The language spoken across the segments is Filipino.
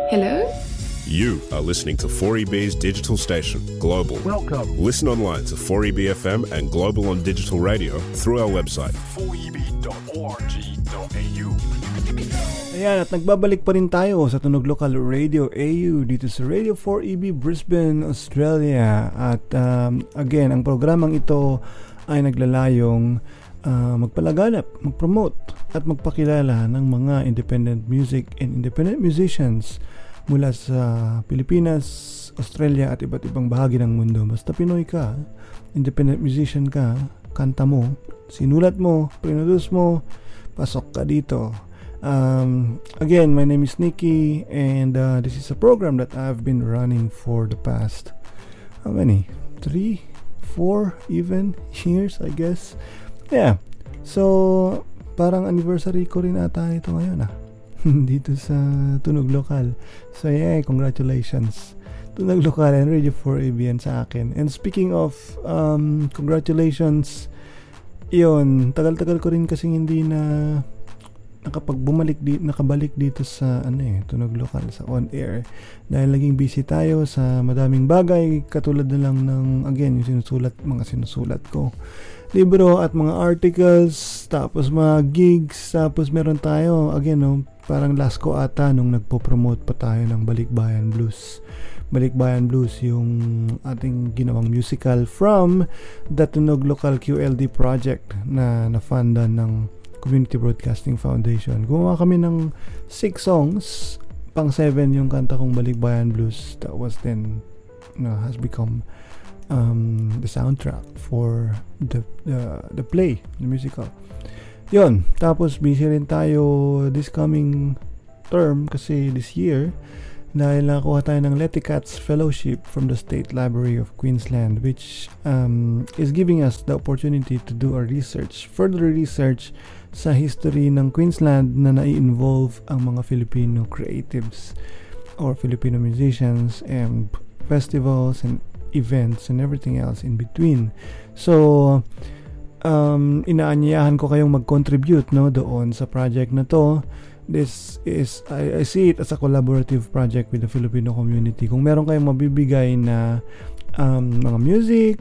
Hello? You are listening to 4EB's digital station, Global. Welcome. Listen online to 4EB FM and Global on Digital Radio through our website. 4eb.org.au. Ayan, at nagbabalik pa rin tayo sa Tunog Lokal Radio AU dito sa Radio 4EB Brisbane, Australia. At again, ang programang ito ay naglalayong magpalaganap, magpromote at magpakilala ng mga independent music and independent musicians mula sa Pilipinas, Australia at iba't ibang bahagi ng mundo. Basta Pinoy ka, independent musician ka, kanta mo, sinulat mo, produce mo, pasok ka dito. Again, my name is Nikki and this is a program that I've been running for the past, how many? 3, 4 even years, I guess. Yeah. So, parang anniversary ko rin ata ito ngayon dito sa Tunog Lokal. So yeah, congratulations Tunog Lokal and Radio 4EB yan sa akin. And speaking of congratulations, yun, tagal-tagal ko rin kasing hindi na nakabalik dito sa Tunog Lokal, sa on air, dahil naging busy tayo sa madaming bagay, katulad na lang ng again yung mga sinusulat ko, libro at mga articles, tapos mga gigs, tapos meron tayo again parang last ko ata nung nagpo-promote pa tayo ng Balikbayan Blues. Balikbayan Blues, yung ating ginawang musical from the Tunog Lokal QLD project na na-fundan ng Community Broadcasting Foundation. Gumawa kami ng 6 songs, pang 7 yung kanta kong Balikbayan Blues. That was then has become the soundtrack for the play, the musical. Yun, tapos busy rin tayo this coming term kasi this year dahil nakuha tayo ng Leticats Fellowship from the State Library of Queensland, which is giving us the opportunity to do our further research sa history ng Queensland na nai-involve ang mga Filipino creatives or Filipino musicians and festivals and events and everything else in between. So inaanyayahan ko kayong mag-contribute doon sa project na to. This is, I see it as a collaborative project with the Filipino community. Kung meron kayong mabibigay na mga music,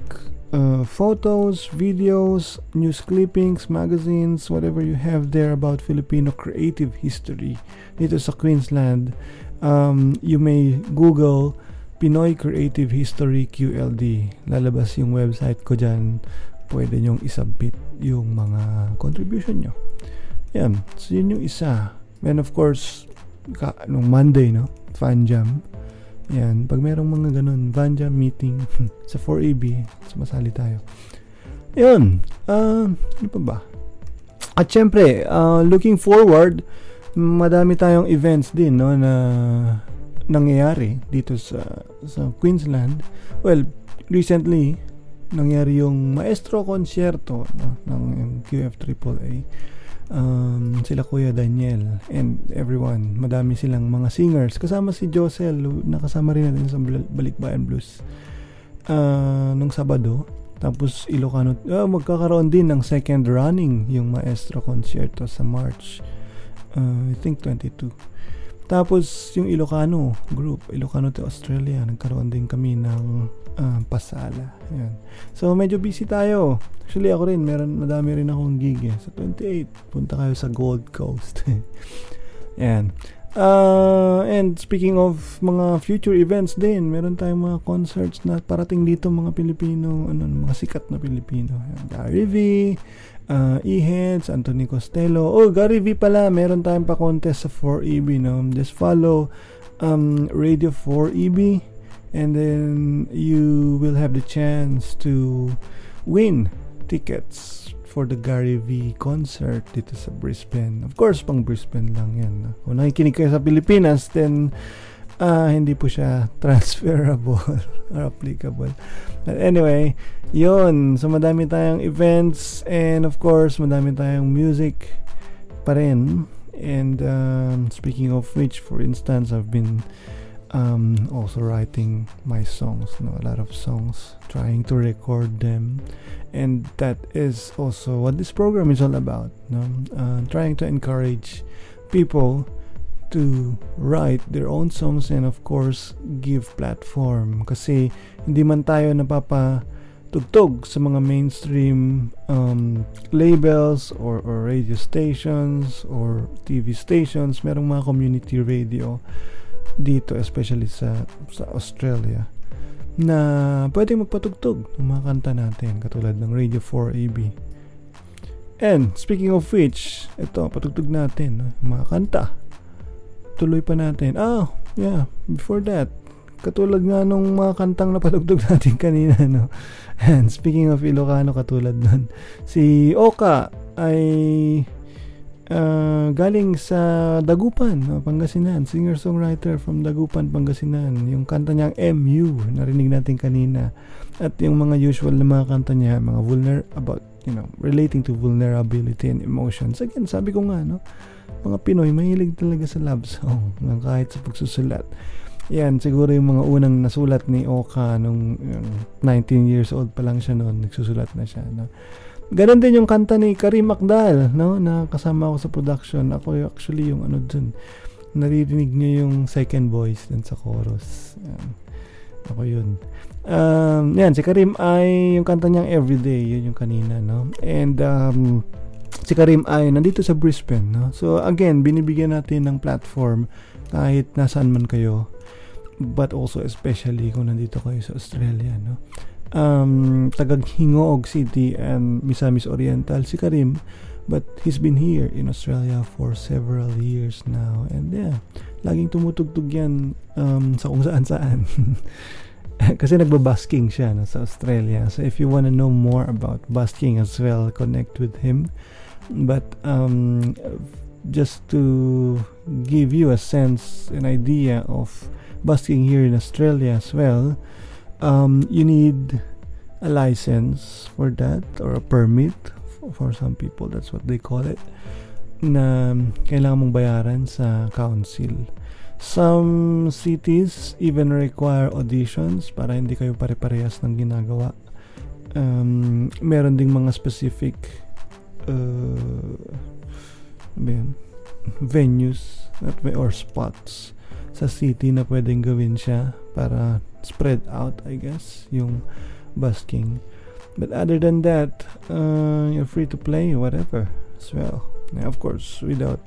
photos, videos, news clippings, magazines, whatever you have there about Filipino creative history dito sa Queensland, you may Google Pinoy Creative History QLD. Lalabas yung website ko dyan. Pwede nyong isubmit yung mga contribution nyo. Yan. So, yun yung isa. And of course, nung Monday, Fan Jam. Yan. Pag merong mga ganun, Fan Jam meeting sa 4EB, sumasali tayo. Yun. Ano pa ba? At syempre, looking forward, madami tayong events din, na nangyayari dito sa Queensland. Well, recently, nangyari yung Maestro Concierto ng QF AAA. Sila Kuya Daniel and everyone, madami silang mga singers, kasama si Josel, nakasama rin natin sa Balikbayan Blues nung Sabado. Tapos Ilocano, magkakaroon din ng second running yung Maestro Concierto sa March, I think 22. Tapos yung Ilocano group, Ilocano to Australia, nagkaroon din kami ng pasala. Ayan. So medyo busy tayo. Actually ako rin, madami rin akong gig sa 28. Punta kayo sa Gold Coast. Ayan. And speaking of mga future events din, meron tayong mga concerts na parating dito, mga Pilipino, mga sikat na Pilipino. Gary V, E-Heads, Anthony Costello. Gary V pala, meron tayong pa-contest sa 4EB, Just follow Radio 4EB and then you will have the chance to win tickets for the Gary V concert dito sa Brisbane. Of course, pang Brisbane lang yan. Kung nakikinig kayo sa Pilipinas, then hindi po siya transferable or applicable. But anyway, yun. So, madami tayong events and of course, madami tayong music pa rin. And speaking of which, for instance, I've been also writing my songs, a lot of songs, trying to record them, and that is also what this program is all about, trying to encourage people to write their own songs and of course give platform, kasi hindi man tayo napapatugtog sa mga mainstream labels or radio stations or TV stations. Merong mga community radio dito, especially sa Australia, na pwede magpatugtog ng mga kanta natin katulad ng Radio 4AB. And speaking of which, ito, patugtog natin mga kanta. Tuloy pa natin. Before that, katulad nga nung mga kantang napatugtog natin kanina, no? And speaking of Ilocano, katulad nun, si Oka ay galing sa Dagupan, Pangasinan. Singer-songwriter from Dagupan, Pangasinan. Yung kanta niyang MU, narinig natin kanina. At yung mga usual na mga kanta niya, mga relating to vulnerability and emotions. Again, sabi ko nga, no? Mga Pinoy, mahilig talaga sa love song, kahit sa pagsusulat. Yan, siguro yung mga unang nasulat ni Oka nung 19 years old pa lang siya noon, nagsusulat na siya, no? Ganon din yung kanta ni Karim Akdal, no? Na kasama ako sa production. Ako actually yung dun, naririnig niyo yung second voice dun sa chorus. Yan. Ako yun. Yan, si Karim ay yung kanta niyang Everyday, yun yung kanina, no? And si Karim ay nandito sa Brisbane, no? So again, binibigyan natin ng platform kahit nasaan man kayo, but also especially kung nandito kayo sa Australia, no? Tagag Hingoog City and Misamis Oriental si Karim, but he's been here in Australia for several years now, and yeah, laging tumutugtog yan sa kung saan kasi nagbabasking siya, no, sa Australia. So if you want to know more about basking as well, connect with him. But just to give you a sense, an idea of basking here in Australia as well, you need a license for that, or a permit for some people, that's what they call it, na kailangan mong bayaran sa council. Some cities even require auditions para hindi kayo pare-parehas ng ginagawa. Meron ding mga specific venues or spots sa city na pwedeng gawin siya para spread out, I guess, yung busking. But other than that, you're free to play whatever as well. Now, of course, without,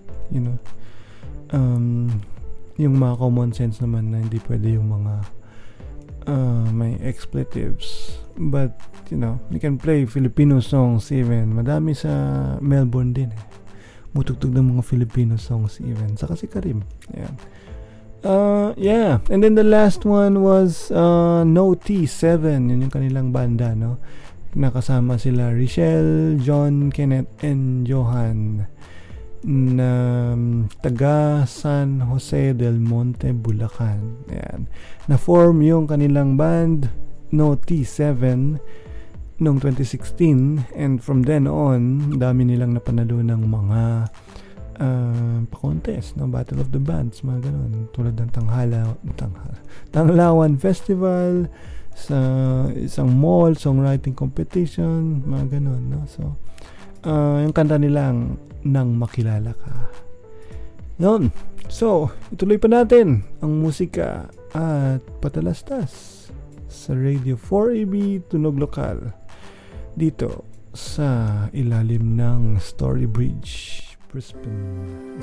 yung mga common sense naman na hindi pwede yung mga may expletives. But, you can play Filipino songs even. Madami sa Melbourne din, mutugtog ng mga Filipino songs even. Saka si Karim. Ayan. Yeah. And then the last one was No T7. Yun yung kanilang banda, no? Nakasama sila Richelle, John, Kenneth, and Johan, na taga San Jose del Monte, Bulacan. Ayan. Na-form yung kanilang band No T7 noong 2016, and from then on, dami nilang napanalo ng mga pa-contest, no? Battle of the Bands, mga ganun, tulad ng Tanglawan Festival, sa isang mall songwriting competition, mga ganun, no? So yung kanta nilang Nang Makilala Ka. Yun. So, ituloy pa natin ang musika at patalastas sa Radio 4AB Tunog Lokal dito sa ilalim ng Story Bridge, Brisbane.